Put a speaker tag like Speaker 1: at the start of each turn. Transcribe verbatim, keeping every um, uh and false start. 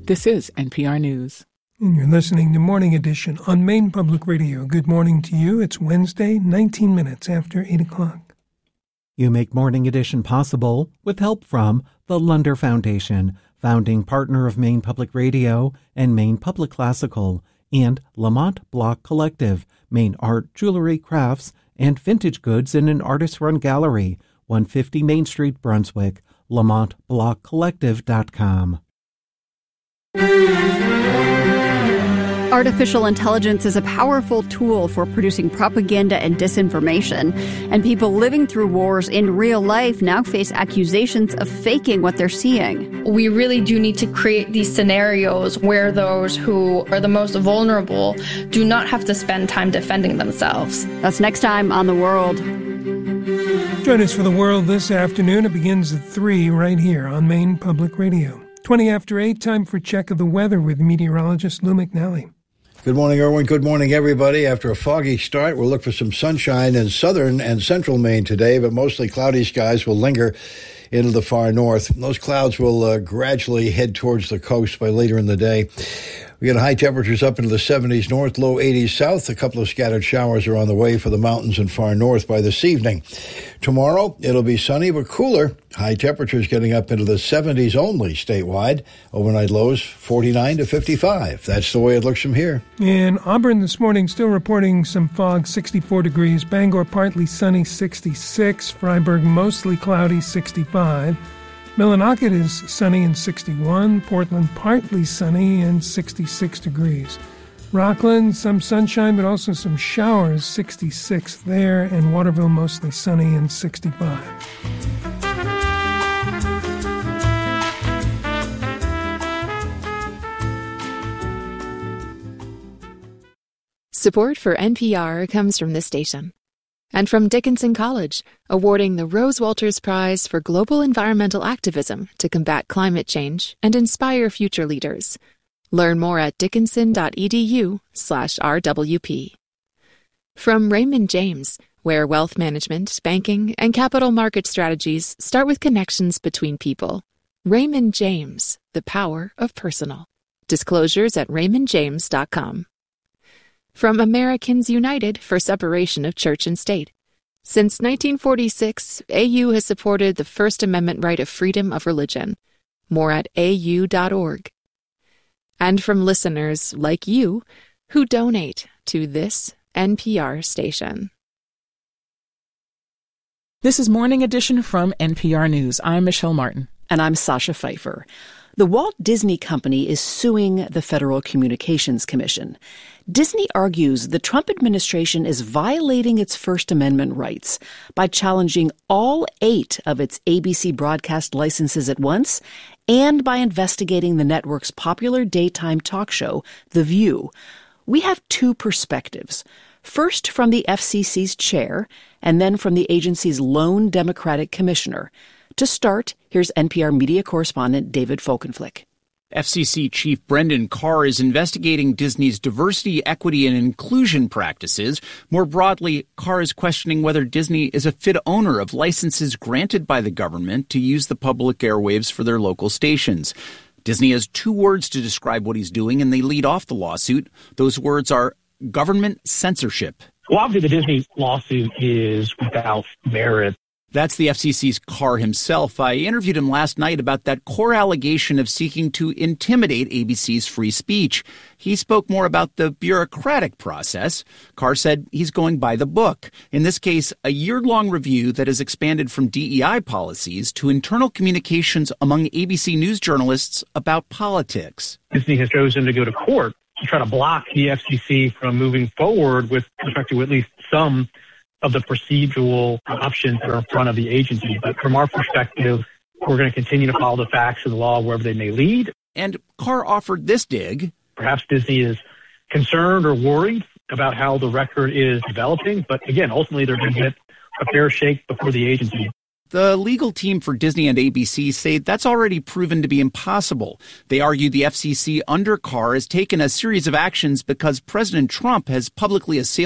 Speaker 1: This is N P R News.
Speaker 2: And you're listening to Morning Edition on Maine Public Radio. Good morning to you. It's Wednesday, nineteen minutes after eight o'clock.
Speaker 3: You make Morning Edition possible with help from the Lunder Foundation, founding partner of Maine Public Radio and Maine Public Classical, and Lamont Block Collective, Maine art, jewelry, crafts, and vintage goods in an artist-run gallery, one fifty Main Street, Brunswick, lamont block collective dot com.
Speaker 4: Artificial intelligence is a powerful tool for producing propaganda and disinformation, and people living through wars in real life now face accusations of faking what they're seeing.
Speaker 5: We really do need to create these scenarios where those who are the most vulnerable do not have to spend time defending themselves.
Speaker 4: That's next time on The World.
Speaker 2: Join us for The World this afternoon. It begins at three right here on Maine Public Radio. twenty after eight, time for Check of the Weather with meteorologist Lou McNally.
Speaker 6: Good morning, Erwin. Good morning, everybody. After a foggy start, we'll look for some sunshine in southern and central Maine today, but mostly cloudy skies will linger into the far north. Those clouds will uh, gradually head towards the coast by later in the day. We get high temperatures up into the seventies north, low eighties south. A couple of scattered showers are on the way for the mountains and far north by this evening. Tomorrow, it'll be sunny but cooler. High temperatures getting up into the seventies only statewide. Overnight lows forty-nine to fifty-five. That's the way it looks from here.
Speaker 2: In Auburn this morning, still reporting some fog, sixty-four degrees. Bangor, partly sunny, sixty-six. Freiburg, mostly cloudy, sixty-five. Millinocket is sunny and sixty-one. Portland, partly sunny and sixty-six degrees. Rockland, some sunshine, but also some showers, sixty-six there. And Waterville, mostly sunny and sixty-five.
Speaker 7: Support for N P R comes from this station and from Dickinson College, awarding the Rose Walters Prize for Global Environmental Activism to combat climate change and inspire future leaders. Learn more at dickinson.edu slash RWP. From Raymond James, where wealth management, banking, and capital market strategies start with connections between people. Raymond James, the power of personal. Disclosures at raymond james dot com. From Americans United for Separation of Church and State. Since nineteen forty-six, A U has supported the First Amendment right of freedom of religion. More at a u dot org. And from listeners like you who donate to this N P R station.
Speaker 1: This is Morning Edition from N P R News. I'm Michelle Martin.
Speaker 8: And I'm Sasha Pfeiffer. The Walt Disney Company is suing the Federal Communications Commission. Disney argues the Trump administration is violating its First Amendment rights by challenging all eight of its A B C broadcast licenses at once and by investigating the network's popular daytime talk show, The View. We have two perspectives. First from the F C C's chair, and then from the agency's lone Democratic commissioner. To start, here's N P R media correspondent David Folkenflik.
Speaker 9: F C C Chief Brendan Carr is investigating Disney's diversity, equity, and inclusion practices. More broadly, Carr is questioning whether Disney is a fit owner of licenses granted by the government to use the public airwaves for their local stations. Disney has two words to describe what he's doing, and they lead off the lawsuit. Those words are government censorship.
Speaker 10: Well, obviously, the Disney lawsuit is without merit.
Speaker 9: That's the F C C's Carr himself. I interviewed him last night about that core allegation of seeking to intimidate A B C's free speech. He spoke more about the bureaucratic process. Carr said he's going by the book. In this case, a year-long review that has expanded from D E I policies to internal communications among A B C News journalists about politics.
Speaker 10: Disney has chosen to go to court to try to block the F C C from moving forward with respect to at least some of the procedural options that are in front of the agency. But from our perspective, we're going to continue to follow the facts and the law wherever they may lead.
Speaker 9: And Carr offered this dig.
Speaker 10: Perhaps Disney is concerned or worried about how the record is developing. But again, ultimately, they're going to get a fair shake before the agency.
Speaker 9: The legal team for Disney and A B C say that's already proven to be impossible. They argue the F C C under Carr has taken a series of actions because President Trump has publicly assailed